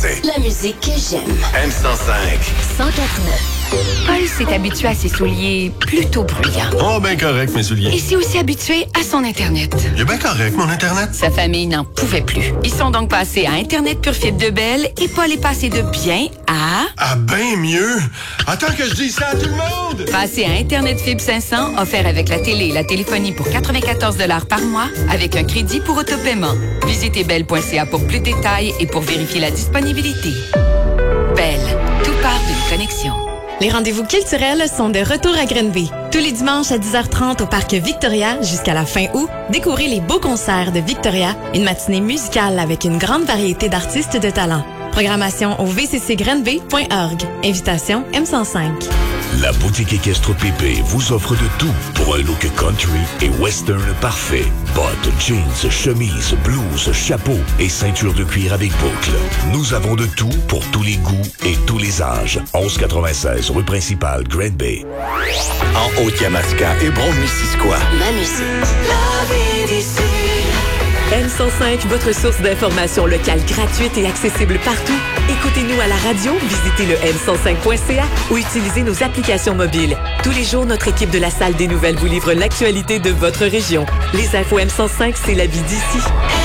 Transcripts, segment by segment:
français. La musique que j'aime. M105. 104.9. Paul s'est habitué à ses souliers plutôt bruyants. Oh, ben correct, mes souliers. Et s'est aussi habitué à son Internet. Il est bien correct, mon Internet. Sa famille n'en pouvait plus. Ils sont donc passés à Internet Pure Fibre de Belle et Paul est passé de bien à... Ah, ben mieux. Attends que je dise ça à tout le monde. Passé à Internet Fibre 500, offert avec la télé et la téléphonie pour 94 $ par mois, avec un crédit pour autopaiement. Visitez belle.ca pour plus de détails et pour vérifier la disponibilité. Belle, tout part d'une connexion. Les rendez-vous culturels sont de retour à Grenby. Tous les dimanches à 10h30 au Parc Victoria jusqu'à la fin août, découvrez les beaux concerts de Victoria, une matinée musicale avec une grande variété d'artistes de talent. Programmation au vccgrenby.org. Invitation M105. La boutique équestre Pépé vous offre de tout pour un look country et western parfait. Bottes, jeans, chemises, blouses, chapeaux et ceinture de cuir avec boucle. Nous avons de tout pour tous les goûts et tous les âges. 1196 rue principale, Grand Bay. En Haute-Yamaska et Brome-Missisquoi. Ma musique. La vie d'ici. M105, votre source d'informations locale gratuite et accessible partout. Écoutez-nous à la radio, visitez le m105.ca ou utilisez nos applications mobiles. Tous les jours, notre équipe de la Salle des Nouvelles vous livre l'actualité de votre région. Les infos M105, c'est la vie d'ici.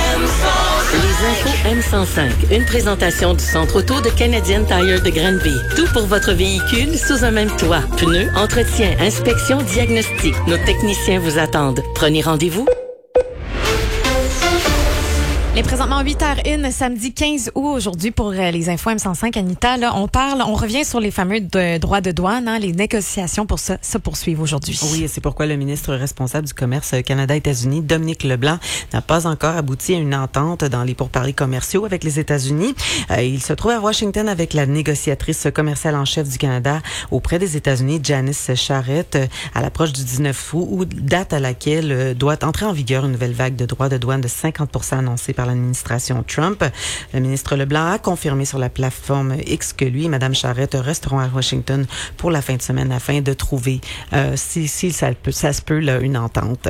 Les infos M105, une présentation du Centre auto de Canadian Tire de Granby. Tout pour votre véhicule sous un même toit. Pneus, entretien, inspection, diagnostic. Nos techniciens vous attendent. Prenez rendez-vous. Il est présentement 8h01, samedi 15 août aujourd'hui pour les infos M105. Anita, là, on revient sur les fameux droits de douane, hein, les négociations pour ça se poursuivent aujourd'hui. Oui, et c'est pourquoi le ministre responsable du commerce Canada-États-Unis, Dominique Leblanc, n'a pas encore abouti à une entente dans les pourparlers commerciaux avec les États-Unis. Il se trouve à Washington avec la négociatrice commerciale en chef du Canada auprès des États-Unis, Janice Charette, à l'approche du 19 août, date à laquelle doit entrer en vigueur une nouvelle vague de droits de douane de 50% annoncée par l'administration Trump. Le ministre Leblanc a confirmé sur la plateforme X que lui et Mme Charette resteront à Washington pour la fin de semaine afin de trouver, si ça se peut, là, une entente.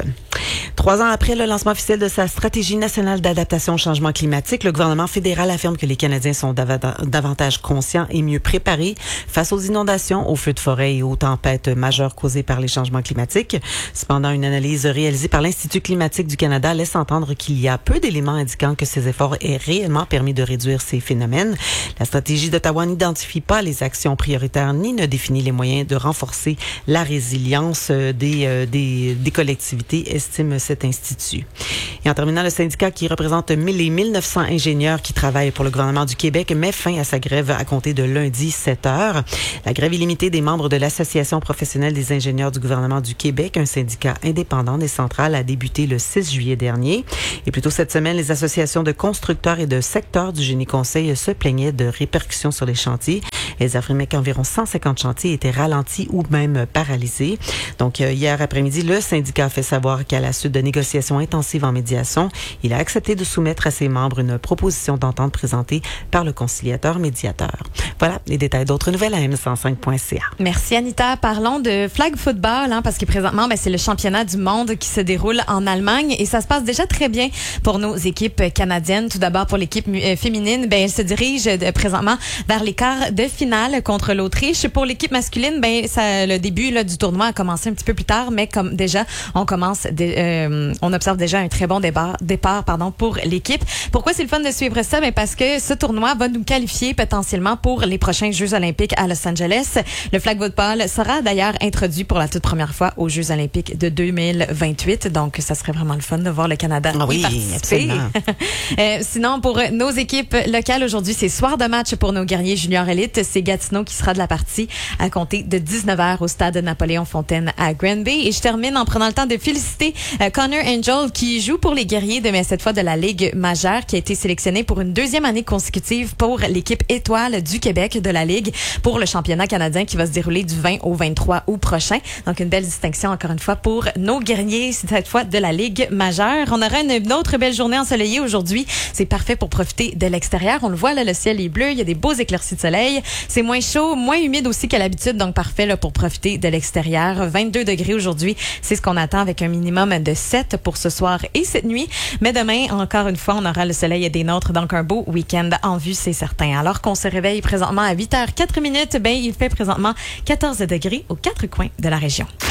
3 ans après le lancement officiel de sa stratégie nationale d'adaptation au changement climatique, le gouvernement fédéral affirme que les Canadiens sont davantage conscients et mieux préparés face aux inondations, aux feux de forêt et aux tempêtes majeures causées par les changements climatiques. Cependant, une analyse réalisée par l'Institut climatique du Canada laisse entendre qu'il y a peu d'éléments indiquant que ces efforts aient réellement permis de réduire ces phénomènes. La stratégie d'Ottawa n'identifie pas les actions prioritaires ni ne définit les moyens de renforcer la résilience des collectivités, estime cet institut. Et en terminant, le syndicat qui représente les 1900 ingénieurs qui travaillent pour le gouvernement du Québec met fin à sa grève à compter de lundi 7h. La grève illimitée des membres de l'Association professionnelle des ingénieurs du gouvernement du Québec, un syndicat indépendant des centrales, a débuté le 6 juillet dernier. Et plus tôt cette semaine, les associations de constructeurs et de secteurs du génie conseil se plaignaient de répercussions sur les chantiers. Elles affirmaient qu'environ 150 chantiers étaient ralentis ou même paralysés. Donc, hier après-midi, le syndicat a fait savoir qu'à la suite de négociations intensives en médiation, il a accepté de soumettre à ses membres une proposition d'entente présentée par le conciliateur médiateur. Voilà les détails d'autres nouvelles à m105.ca. Merci Anita. Parlons de flag football, hein, parce que présentement, c'est le championnat du monde qui se déroule en Allemagne et ça se passe déjà très bien pour nos équipes canadiennes. Tout d'abord, pour l'équipe féminine, elle se dirige présentement vers les quarts de finale contre l'Autriche. Pour l'équipe masculine, le début du tournoi a commencé un petit peu plus tard, mais comme déjà, on observe déjà un très bon départ pour l'équipe. Pourquoi c'est le fun de suivre ça? Parce que ce tournoi va nous qualifier potentiellement pour les prochains Jeux olympiques à Los Angeles. Le flag football sera d'ailleurs introduit pour la toute première fois aux Jeux olympiques de 2028. Donc, ça serait vraiment le fun de voir le Canada y participer. Sinon, pour nos équipes locales, aujourd'hui, c'est soir de match pour nos guerriers juniors élites. C'est Gatineau qui sera de la partie à compter de 19h au stade Napoléon-Fontaine à Granby. Et je termine en prenant le temps de féliciter Connor Angel qui joue pour les guerriers mais cette fois de la Ligue majeure, qui a été sélectionné pour une 2e année consécutive pour l'équipe étoile du Québec de la Ligue pour le championnat canadien qui va se dérouler du 20 au 23 août prochain. Donc, une belle distinction encore une fois pour nos guerriers, cette fois de la Ligue majeure. On aura une autre belle journée ensoleillée aujourd'hui. C'est parfait pour profiter de l'extérieur. On le voit, là, le ciel est bleu. Il y a des beaux éclaircies de soleil. C'est moins chaud, moins humide aussi qu'à l'habitude, donc parfait là, pour profiter de l'extérieur. 22 degrés aujourd'hui, c'est ce qu'on attend avec un minimum de 7 pour ce soir et cette nuit. Mais demain, encore une fois, on aura le soleil et des nôtres, donc un beau week-end en vue, c'est certain. Alors qu'on se réveille présentement à 8h04, ben il fait présentement 14 degrés aux 4 coins de la région.